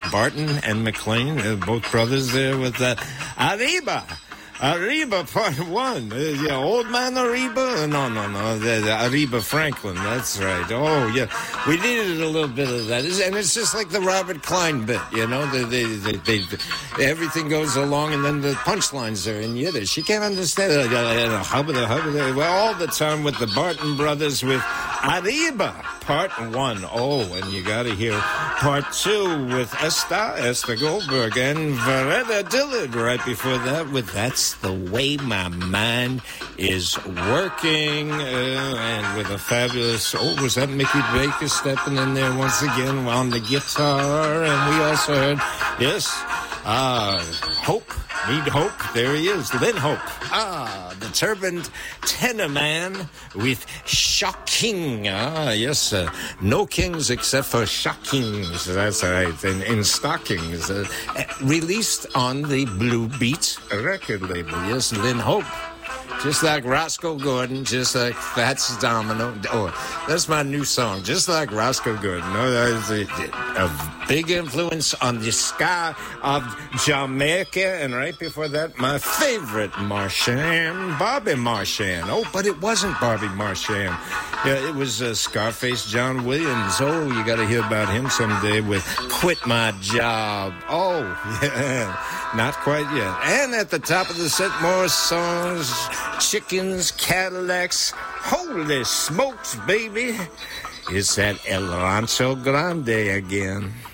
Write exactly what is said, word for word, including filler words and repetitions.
Barton and McLean, uh, both brothers there with that. Arriba! Arriba Part One. Uh, yeah, Old Man Arriba? No, no, no. The, the Arriba Franklin. That's right. Oh, yeah. We needed a little bit of that. And it's just like the Robert Klein bit, you know? They, they, they, they, everything goes along, and then the punchlines are in Yiddish. You can't understand it. Well, all the time with the Barton brothers with Arriba Part One. Oh, and you got to hear Part Two with Esther, Esther Goldberg, and Verena Dillard right before that with That's the Way My Mind Is Working, uh, and with a fabulous, oh, was that Mickey Baker stepping in there once again on the guitar? And we also heard, yes, uh, Hope, Need Hope, there he is, Lynn Hope. Ah, the turbaned tenor man with Shocking. Ah, yes, uh, no kings except for Shockings, that's right, in, in stockings. Uh, released on the Blue Beat record label. Yes, Lynn Hope. Just like Roscoe Gordon, just like Fats Domino. Oh, that's my new song. Just like Roscoe Gordon. Oh, that is a, a big influence on the ska of Jamaica. And right before that, my favorite Marchand, Bobby Marchand. Oh, but it wasn't Bobby Marchand. Yeah, it was uh, Scarface John Williams. Oh, you got to hear about him someday with Quit My Job. Oh, yeah. Not quite yet. And at the top of the set, more songs, Chickens, Cadillacs. Holy smokes, baby. It's that El Rancho Grande again.